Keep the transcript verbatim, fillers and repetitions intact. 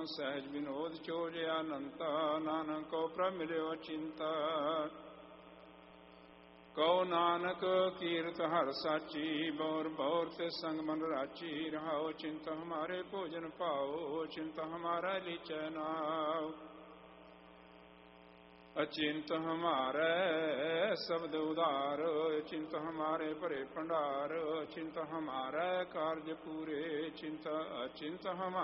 ਸਹਿਜ ਵਿਨੋਦ ਚੋਜ ਅਨੰਤਾ। ਨਾਨਕ ਕੋ ਪ੍ਰਭ ਮਿਲਿਓ ਚਿੰਤਾ। ਕਉ ਨਾਨਕ ਕੀਰਤ ਹਰ ਸਾਚੀ। ਬੌਰ ਬੌਰ ਤੇ ਸੰਗ ਮਨ ਰਾਚੀ। ਰਹਾਉ ਚਿੰਤ ਹਮਾਰੇ ਭੋਜਨ ਭਾਉ। ਚਿੰਤ ਹਮਾਰਾ ਲੀਚੈ ਨਾਉ। ਅਚਿੰਤ ਹਮਾਰੇ ਸ਼ਬਦ ਉਦਾਰ। ਚਿੰਤ ਹਮਾਰੇ ਭਰੇ ਭੰਡਾਰ। ਚਿੰਤ ਹਮਾਰੇ ਕਾਰਜ ਪੂਰੇ। ਚਿੰਤ ਅਚਿੰਤ ਹਮਾਰੇ